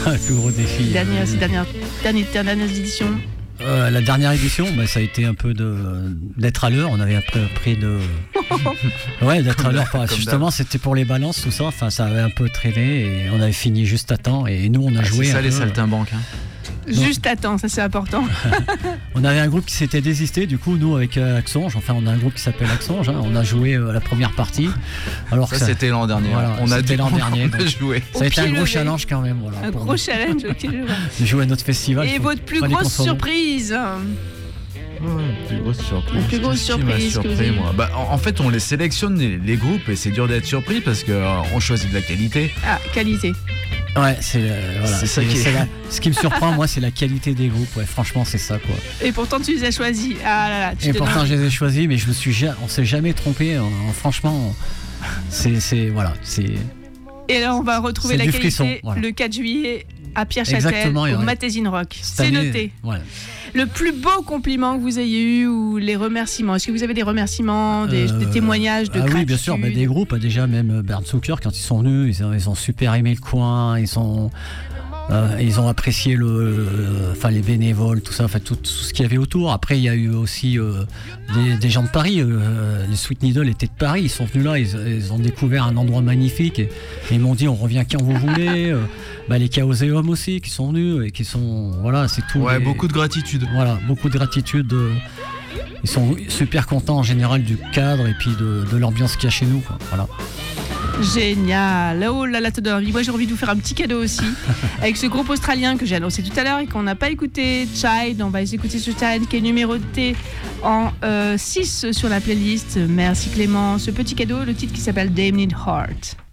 Le plus gros défi. Dernière édition. La dernière édition, ça a été un peu d'être à l'heure. On avait appris d'être à l'heure. Justement, c'était pour les balances, tout ça. Enfin, ça avait un peu traîné et on avait fini juste à temps. Et nous, on a joué. C'est ça les saltimbanques. Juste à temps, ça c'est important. On avait un groupe qui s'était désisté, du coup nous avec Axonge, on a un groupe qui s'appelle Axonge, on a joué la première partie. Alors ça c'était l'an dernier. Voilà, c'était l'an dernier. On a joué. Ça a été un gros challenge quand même. Voilà, un gros challenge, ok. De jouer à notre festival. Et votre plus grosse surprise? Plus grosse surprise. La plus grosse surprise que vous avez. Moi. En fait, on les sélectionne les groupes et c'est dur d'être surpris parce qu'on choisit de la qualité. Ah, qualité. Ouais, c'est ça ce qui me surprend, moi, c'est la qualité des groupes. Ouais, franchement, c'est ça, quoi. Et pourtant, tu les as choisis. Ah là là. Et pourtant, je les ai choisis, mais on s'est jamais trompé. Franchement, c'est. Et alors, on va retrouver la qualité frisson, voilà. Le 4 juillet à Pierre-Châtel au Matésine Rock. C'est noté. Voilà. Le plus beau compliment que vous ayez eu ou les remerciements? Est-ce que vous avez des remerciements, des témoignages de gratitude? Oui, bien sûr, des groupes, déjà même Bernd Zucker, quand ils sont venus, ils ont super aimé le coin, ils ont apprécié les bénévoles, tout ça, tout ce qu'il y avait autour. Après, il y a eu aussi des gens de Paris. Les Sweet Needle étaient de Paris. Ils sont venus là, ils ont découvert un endroit magnifique et ils m'ont dit on revient quand vous voulez. Les Chaoséum aussi qui sont venus et qui sont c'est tout. Ouais, beaucoup de gratitude. Voilà, beaucoup de gratitude. Ils sont super contents en général du cadre et puis de l'ambiance qu'il y a chez nous. Voilà. Génial. Oh là là, ça donne envie. Moi, j'ai envie de vous faire un petit cadeau aussi avec ce groupe australien que j'ai annoncé tout à l'heure et qu'on n'a pas écouté, Child. On va écouter ce Child qui est numéroté en 6 sur la playlist. Merci Clément. Ce petit cadeau, le titre qui s'appelle Damned Heart.